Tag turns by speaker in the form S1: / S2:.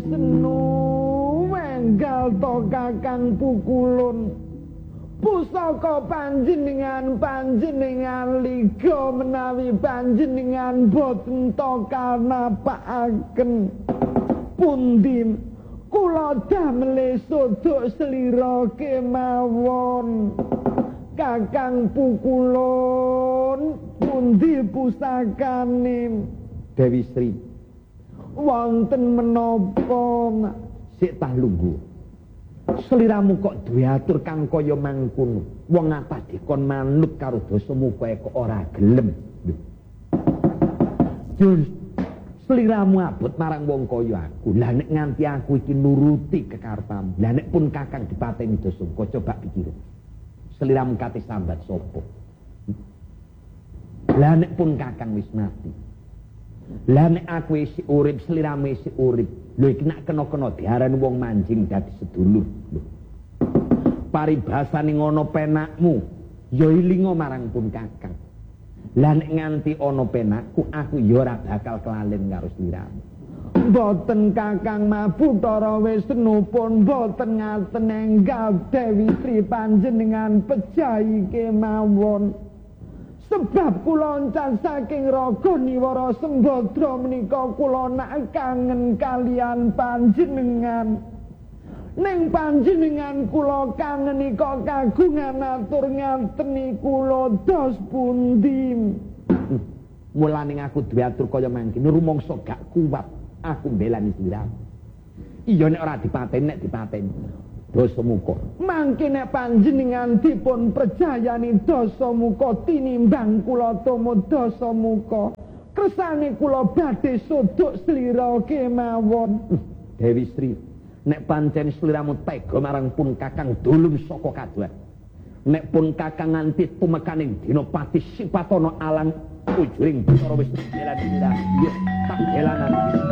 S1: Wisnu enggal to Kakang Pukulun. Pusaka panjenengan liga menawi panjenengan boten to kanapakaken. Pundi kula damel sodok slira kemawon. Kakang Pukulun pundi pusakane?
S2: Dewi Sri
S1: Wonten menapa?
S2: Sik tah lungguh. Sliramu kok duwe atur kang kaya mangkono. Wong apa dikon manut karo dosamu kowe kok ora gelem. Jur sliramu abot marang wong kaya aku. Lah nek nganti aku iki nuruti kekarepmu. Lah nek pun Kakang dipateni dosamu, kok coba pikir. Sliramu kate sambat sapa? Lah nek pun Kakang wis mati. Lah nek aku isih urip, sliramu isih urip. Lho iki nek kena-kena diarani wong manjing dadi sedulur. Lho. Paribasane ngono penakmu, ya ilinga marang pun Kakang. Lah nek nganti ana penakku, aku ya ora bakal kelalen karo sliramu.
S1: Boten Kakang Mabutara Wisnu pun boten ngaten enggal Dewi Sri panjenengan pejahi kemawon. Sebab kula encan saking raga Niwara Sembadra menika kula nak kangen kalian panjenengan. Ning panjenengan kula kangen kok kagungan atur nganteni kula dos pundi.
S2: Mulane aku duwe atur kaya mangkene rumangsa gak kuat aku mbelani sliramu. Iya nek ora dipateni nek dipateni dosa muka.
S1: Mangke nek panjenengan dipun percayani dosa muka tinimbang kula tomo dosa muka. Kersane kula badhe sodok slira kemawon.
S2: Dewi Sri, nek pancen sliramu tega marang pun Kakang dulum saka kaduan. Nek pun Kakang nganti tumekaning dina pati sipatono alang ujuring Bathara Wisnu bela diri. Ya, tak belanan.